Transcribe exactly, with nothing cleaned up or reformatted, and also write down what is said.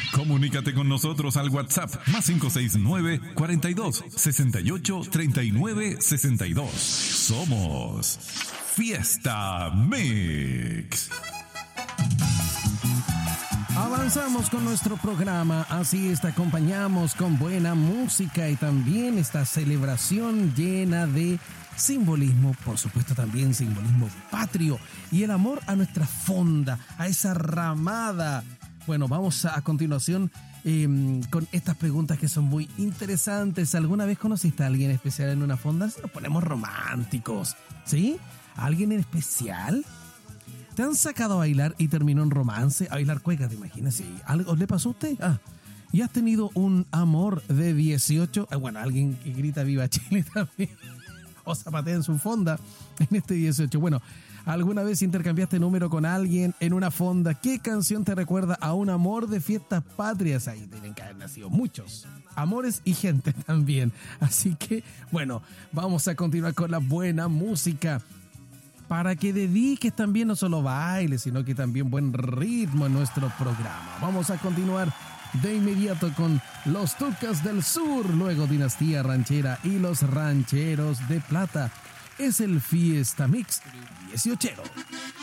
Comunícate con nosotros al WhatsApp más cinco seis nueve, cuarenta y dos, sesenta y ocho, treinta y nueve, sesenta y dos. Somos Fiesta Mix. Avanzamos con nuestro programa, así es, te acompañamos con buena música y también esta celebración llena de simbolismo, por supuesto también simbolismo patrio y el amor a nuestra fonda, a esa ramada. Bueno, vamos a, a continuación eh, con estas preguntas que son muy interesantes. ¿Alguna vez conociste a alguien especial en una fonda? Si nos ponemos románticos, ¿sí? ¿Alguien en especial? ¿Te han sacado a bailar y terminó en romance? A bailar cueca, ¿te imaginas? ¿Sí? ¿Algo le pasó a usted? Ah, ¿y has tenido un amor de dieciocho? Ah, bueno, alguien que grita Viva Chile también. O zapatea en su fonda en este dieciocho. Bueno, ¿alguna vez intercambiaste número con alguien en una fonda? ¿Qué canción te recuerda a un amor de fiestas patrias? Ahí tienen que haber nacido muchos amores y gente también. Así que, bueno, vamos a continuar con la buena música, para que dediques también no solo baile, sino que también buen ritmo en nuestro programa. Vamos a continuar de inmediato con los Tucas del Sur, luego Dinastía Ranchera y los Rancheros de Plata. Es el Fiesta Mix dieciochero.